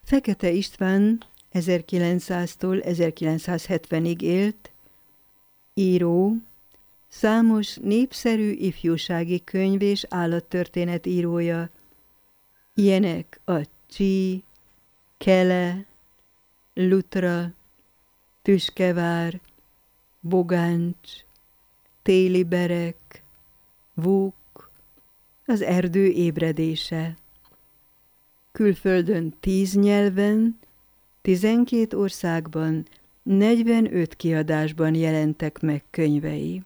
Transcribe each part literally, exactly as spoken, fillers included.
Fekete István ezerkilencszáztól ezerkilencszázhetvenig élt, író, számos népszerű ifjúsági könyv és állattörténet írója, ilyenek a Csí, Kele, Lutra, Tüskevár, Bogáncs, Téli berek, Vúk, az erdő ébredése. Külföldön tíz nyelven, tizenkét országban, negyvenöt kiadásban jelentek meg könyvei.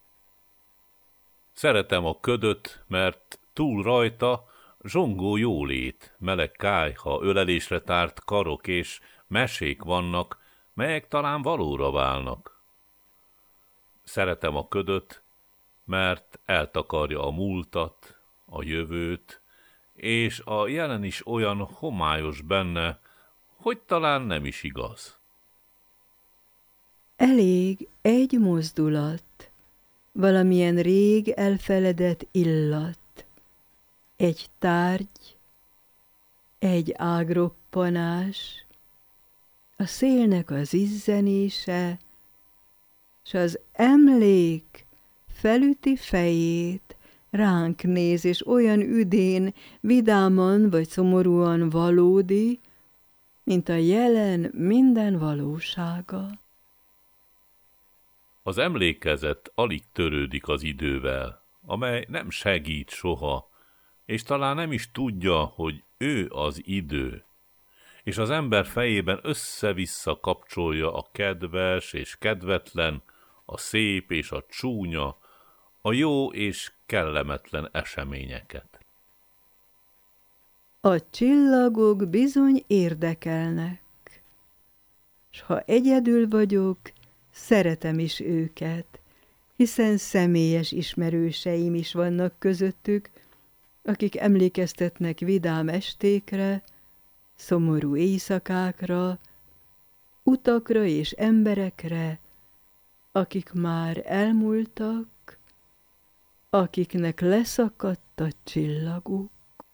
Szeretem a ködöt, mert túl rajta zsongó jólét, meleg kályha, ölelésre tárt karok és mesék vannak, melyek talán valóra válnak. Szeretem a ködöt, mert eltakarja a múltat, a jövőt, és a jelen is olyan homályos benne, hogy talán nem is igaz. Elég egy mozdulat, valamilyen rég elfeledett illat, egy tárgy, egy ágroppanás, a szélnek az izzenése, s az emlék felüti fejét, ránk néz, és olyan üdén, vidáman vagy szomorúan valódi, mint a jelen minden valósága. Az emlékezet alig törődik az idővel, amely nem segít soha, és talán nem is tudja, hogy ő az idő, és az ember fejében össze-vissza kapcsolja a kedves és kedvetlen, a szép és a csúnya, a jó és kellemetlen eseményeket. A csillagok bizony érdekelnek, s ha egyedül vagyok, szeretem is őket, hiszen személyes ismerőseim is vannak közöttük, akik emlékeztetnek vidám estékre, szomorú éjszakákra, utakra és emberekre, akik már elmúltak, akiknek leszakadt a csillaguk.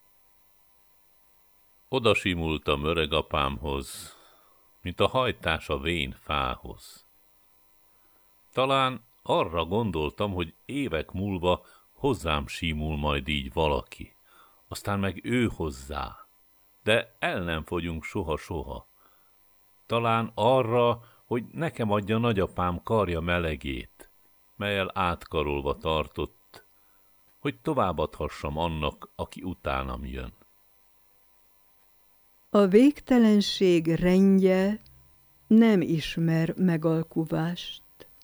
Oda simultam öregapámhoz, mint a hajtás a vén fához. Talán arra gondoltam, hogy évek múlva hozzám simul majd így valaki, aztán meg ő hozzá, de el nem fogyunk soha-soha. Talán arra, hogy nekem adja nagyapám karja melegét, mellyel átkarolva tartott, hogy továbbadhassam annak, aki utánam jön. A végtelenség rendje nem ismer megalkuvást.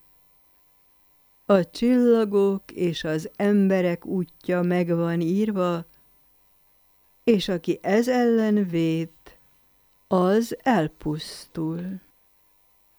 A csillagok és az emberek útja meg van írva, és aki ez ellen vét, az elpusztul.